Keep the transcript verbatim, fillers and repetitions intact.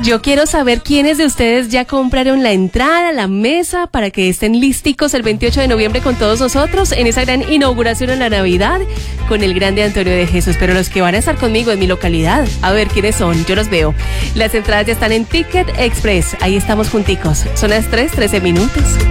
Yo quiero saber quiénes de ustedes ya compraron la entrada, la mesa, para que estén lísticos el veintiocho de noviembre con todos nosotros en esa gran inauguración en la Navidad con el grande Antonio de Jesús. Pero los que van a estar conmigo en mi localidad, a ver quiénes son, yo los veo. Las entradas ya están en Ticket Express, ahí estamos junticos. Son las tres, trece minutos.